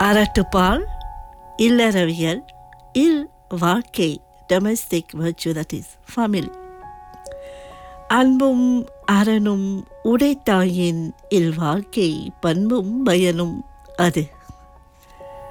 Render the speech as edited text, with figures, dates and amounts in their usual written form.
அரட்டுப்பால், இல்லறவியல், இல் வாழ்க்கை, domestic virtue, that is family. அன்பும் அறனும் உடைத்தாயின் இல் வாழ்க்கை, பண்பும் பயனும் அது.